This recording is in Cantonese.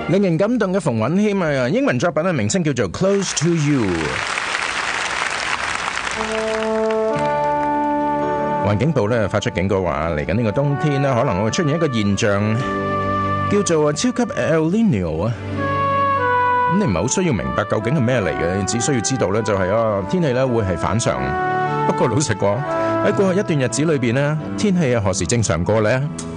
令人感動嘅馮允謙啊，英文作品嘅名稱叫做 Close to You。環境部咧發出警告話，嚟緊呢個冬天咧，可能會出現一個現象，叫做超級 El Niño 啊。咁你唔係好需要明白究竟係咩嚟嘅，你只需要知道咧就係天氣咧會係反常。不過老實講，喺過去一段日子裏邊咧，天氣何時正常過呢？